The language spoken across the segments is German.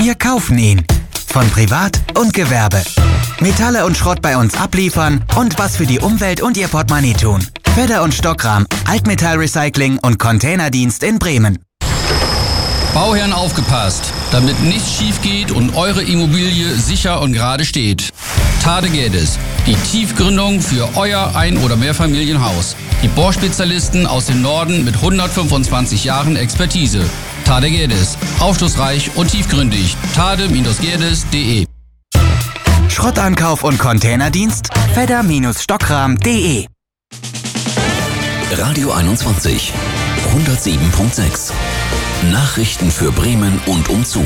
Wir kaufen ihn. Von Privat und Gewerbe. Metalle und Schrott bei uns abliefern und was für die Umwelt und Ihr Portemonnaie tun. Fedder und Stockrahm, Altmetallrecycling und Containerdienst in Bremen. Bauherren aufgepasst, damit nichts schief geht und eure Immobilie sicher und gerade steht. Tade Geddes, die Tiefgründung für euer Ein- oder Mehrfamilienhaus. Die Bohrspezialisten aus dem Norden mit 125 Jahren Expertise. Tade Geddes, aufschlussreich und tiefgründig. tade-geddes.de. Schrottankauf und Containerdienst? Fedder-stockrahm.de. Radio 21 107.6. Nachrichten für Bremen und umzu.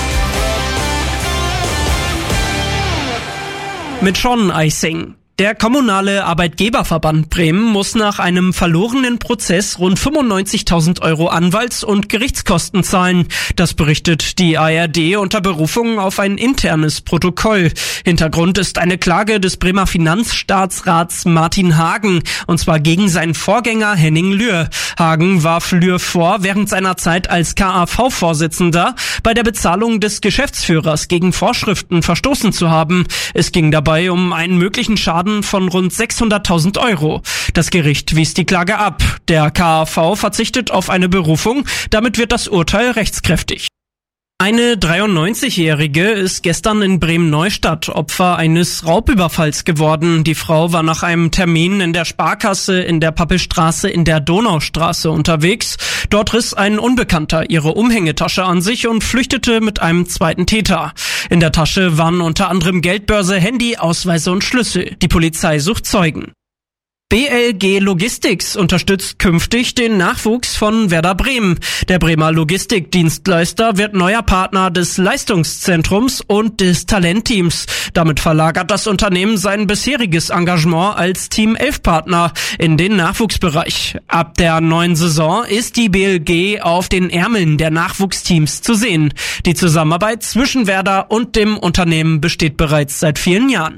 Mit Sean Eising. Der kommunale Arbeitgeberverband Bremen muss nach einem verlorenen Prozess rund 95.000 € Anwalts- und Gerichtskosten zahlen. Das berichtet die ARD unter Berufung auf ein internes Protokoll. Hintergrund ist eine Klage des Bremer Finanzstaatsrats Martin Hagen, und zwar gegen seinen Vorgänger Henning Lühr. Hagen warf Lühr vor, während seiner Zeit als KAV-Vorsitzender bei der Bezahlung des Geschäftsführers gegen Vorschriften verstoßen zu haben. Es ging dabei um einen möglichen Schaden von rund 600.000 €. Das Gericht wies die Klage ab. Der KAV verzichtet auf eine Berufung. Damit wird das Urteil rechtskräftig. Eine 93-Jährige ist gestern in Bremen-Neustadt Opfer eines Raubüberfalls geworden. Die Frau war nach einem Termin in der Sparkasse in der Pappelstraße in der Donaustraße unterwegs. Dort riss ein Unbekannter ihre Umhängetasche an sich und flüchtete mit einem zweiten Täter. In der Tasche waren unter anderem Geldbörse, Handy, Ausweise und Schlüssel. Die Polizei sucht Zeugen. BLG Logistics unterstützt künftig den Nachwuchs von Werder Bremen. Der Bremer Logistikdienstleister wird neuer Partner des Leistungszentrums und des Talentteams. Damit verlagert das Unternehmen sein bisheriges Engagement als Team 11 Partner in den Nachwuchsbereich. Ab der neuen Saison ist die BLG auf den Ärmeln der Nachwuchsteams zu sehen. Die Zusammenarbeit zwischen Werder und dem Unternehmen besteht bereits seit vielen Jahren.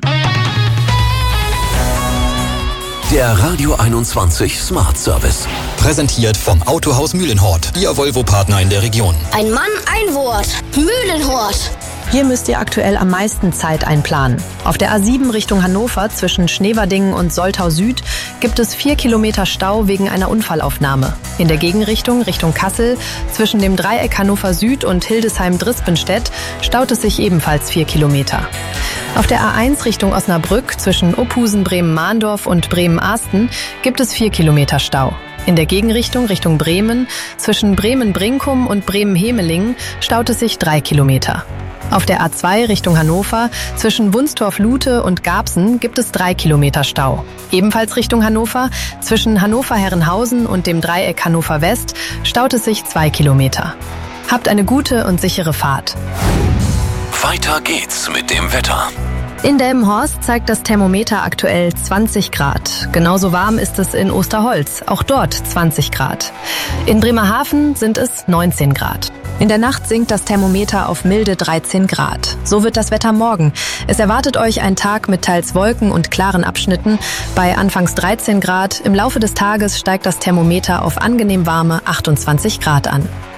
Der Radio 21 Smart Service. Präsentiert vom Autohaus Mühlenhort, Ihr Volvo-Partner in der Region. Ein Mann, ein Wort. Mühlenhort. Hier müsst ihr aktuell am meisten Zeit einplanen. Auf der A7 Richtung Hannover zwischen Schneverdingen und Soltau Süd gibt es 4 Kilometer Stau wegen einer Unfallaufnahme. In der Gegenrichtung Richtung Kassel zwischen dem Dreieck Hannover Süd und Hildesheim-Drispenstedt staut es sich ebenfalls 4 Kilometer. Auf der A1 Richtung Osnabrück zwischen Opusen, Bremen-Mahndorf und Bremen-Ahsten gibt es 4 Kilometer Stau. In der Gegenrichtung Richtung Bremen zwischen Bremen-Brinkum und Bremen-Hemelingen staut es sich 3 Kilometer. Auf der A2 Richtung Hannover zwischen Wunstorf-Lute und Garbsen gibt es 3 Kilometer Stau. Ebenfalls Richtung Hannover zwischen Hannover-Herrenhausen und dem Dreieck Hannover West staut es sich 2 Kilometer. Habt eine gute und sichere Fahrt. Weiter geht's mit dem Wetter. In Delmenhorst zeigt das Thermometer aktuell 20 Grad. Genauso warm ist es in Osterholz, auch dort 20 Grad. In Bremerhaven sind es 19 Grad. In der Nacht sinkt das Thermometer auf milde 13 Grad. So wird das Wetter morgen. Es erwartet euch ein Tag mit teils Wolken und klaren Abschnitten. Bei anfangs 13 Grad, im Laufe des Tages steigt das Thermometer auf angenehm warme 28 Grad an.